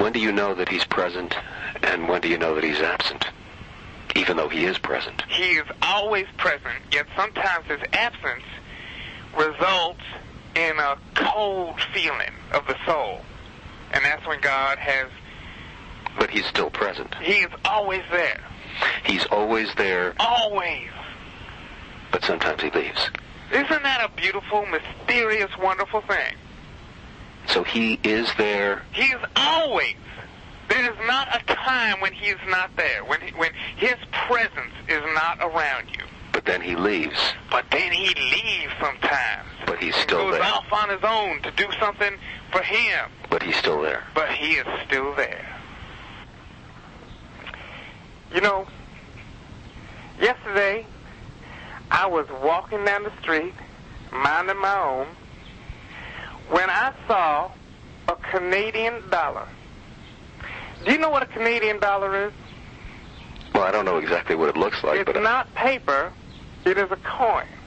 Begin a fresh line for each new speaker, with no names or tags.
When do you know that he's present, and when do you know that he's absent, even though he is present?
He is always present, yet sometimes his absence results in a cold feeling of the soul. And that's when God has...
But he's still present.
He is always there.
He's always there.
Always.
But sometimes he leaves.
Isn't that a beautiful, mysterious, wonderful thing?
So he is there.
He is always. There is not a time when he is not there, when his presence is not around you.
But then he leaves.
But then he leaves sometimes.
But he's still there.
He goes off on his own to do something for him.
But he's still there.
But he is still there. You know, yesterday I was walking down the street, minding my own, when I saw a Canadian dollar. Do you know what a Canadian dollar is?
Well, I don't know exactly what it looks like.
It's not paper. It is a coin.